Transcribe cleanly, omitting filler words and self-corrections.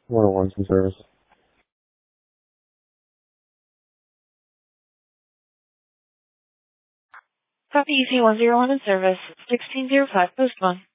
101's in service. Copy EC101 in service. 1605, post 1.